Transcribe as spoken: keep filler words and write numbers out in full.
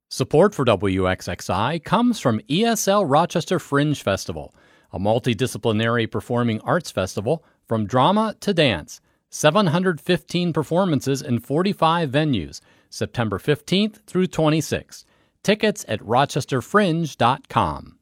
Support for W X X I comes from E S L Rochester Fringe Festival, a multidisciplinary performing arts festival from drama to dance. seven hundred fifteen performances in forty-five venues, September fifteenth through twenty-sixth. Tickets at rochester fringe dot com.